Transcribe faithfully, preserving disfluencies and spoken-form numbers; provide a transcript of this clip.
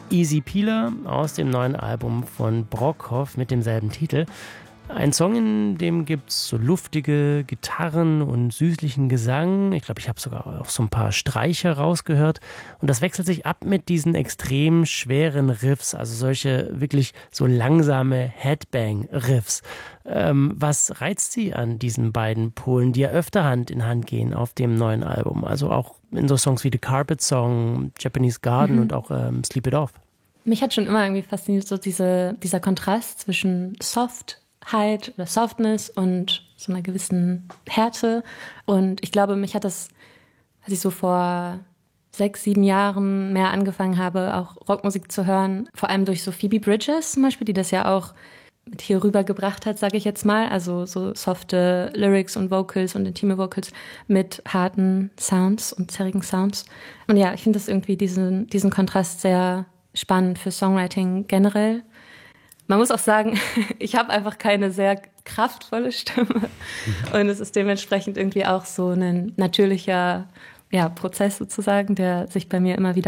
Easy Peeler aus dem neuen Album von Brockhoff mit demselben Titel. Ein Song, in dem gibt es so luftige Gitarren und süßlichen Gesang. Ich glaube, ich habe sogar auch so ein paar Streicher rausgehört. Und das wechselt sich ab mit diesen extrem schweren Riffs, also solche wirklich so langsame Headbang-Riffs. Ähm, was reizt Sie an diesen beiden Polen, die ja öfter Hand in Hand gehen auf dem neuen Album? Also auch in so Songs wie The Carpet Song, Japanese Garden Mhm. und auch ähm, Sleep It Off. Mich hat schon immer irgendwie fasziniert, so diese, dieser Kontrast zwischen Softheit oder Softness und so einer gewissen Härte. Und ich glaube, mich hat das, als ich so vor sechs, sieben Jahren mehr angefangen habe, auch Rockmusik zu hören, vor allem durch so Phoebe Bridgers zum Beispiel, die das ja auch mit hier rübergebracht hat, sage ich jetzt mal. Also so softe Lyrics und Vocals und intime Vocals mit harten Sounds und zerrigen Sounds. Und ja, ich finde das irgendwie diesen, diesen Kontrast sehr spannend für Songwriting generell. Man muss auch sagen, ich habe einfach keine sehr kraftvolle Stimme. Und es ist dementsprechend irgendwie auch so ein natürlicher ja, Prozess sozusagen, der sich bei mir immer wieder